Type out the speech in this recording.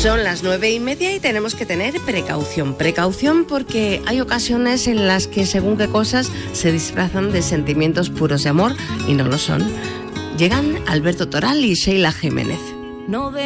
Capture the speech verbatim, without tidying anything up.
Son las nueve y media y tenemos que tener precaución. Precaución porque hay ocasiones en las que según qué cosas se disfrazan de sentimientos puros de amor y no lo son. Llegan Alberto Toral y Sheila Jiménez. No